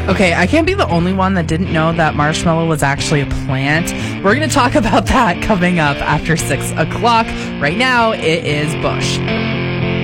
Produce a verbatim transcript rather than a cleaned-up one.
Okay, I can't be the only one that didn't know that marshmallow was actually a plant. We're going to talk about that coming up after six o'clock. Right now, it is Bush.